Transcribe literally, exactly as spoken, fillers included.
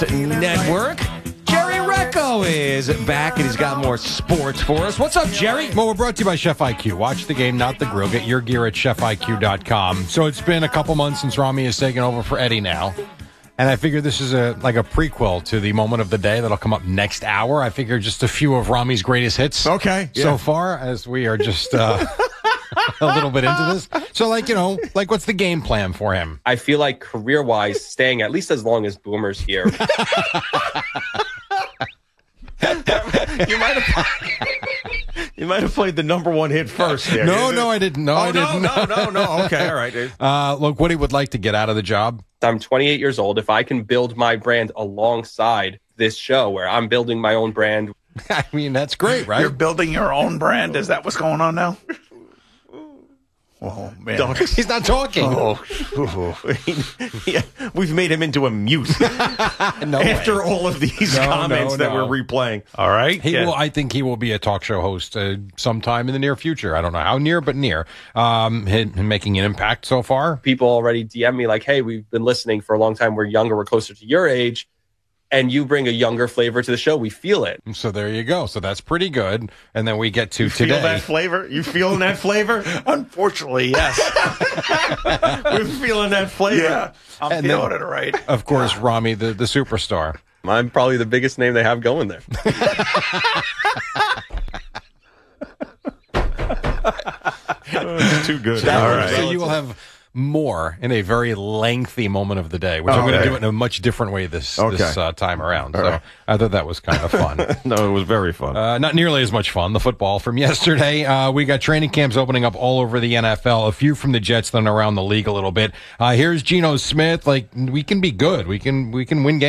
Network. Jerry Recco is back, and he's got more sports for us. What's up, Jerry? Well, we're brought to you by Chef I Q. Watch the game, not the grill. Get your gear at chef I Q dot com. So it's been a couple months since Rami has taken over for Eddie now. And I figure this is a like a prequel to the moment of the day that'll come up next hour. I figure just a few of Rami's greatest hits. Okay. So yeah. far, as we are just uh, a little bit into this. So, like, you know, like what's the game plan for him? I feel like career-wise, staying at least as long as Boomer's here. You might have you might have played the number one hit first there. No, no, I didn't. No, oh, I no, didn't. no, no, no. Okay, all right. Uh, look, what he would like to get out of the job. I'm twenty-eight years old. If I can build my brand alongside this show where I'm building my own brand. I mean, that's great, right? You're building your own brand. Is that what's going on now? Oh, man. Don't- He's not talking. Oh, yeah, we've made him into a mute No after way. all of these No, comments no, that no. we're replaying. All right. He Yeah. will. I think he will be a talk show host uh, sometime in the near future. I don't know how near, but near. Um, him, him making an impact so far. People already D M me like, hey, we've been listening for a long time. We're younger. We're closer to your age. And you bring a younger flavor to the show. We feel it. So there you go. So that's pretty good. And then we get to You today. feel that flavor? You feeling that flavor? Unfortunately, yes. We're feeling that flavor. Yeah, I'm And feeling then- it right. Of course, Rami, the, the superstar. I'm probably the biggest name they have going there. It's too good. All All right. right. So you will have more in a very lengthy moment of the day, which I'm going to Okay. do it in a much different way this, Okay. this uh, time around. So right. I thought that was kind of fun. No, it was very fun. Uh, not nearly as much fun. The football from yesterday. Uh, we got training camps opening up all over the N F L. A few from the Jets, then around the league a little bit. Uh, here's Geno Smith. Like, we can be good. We can we can win games.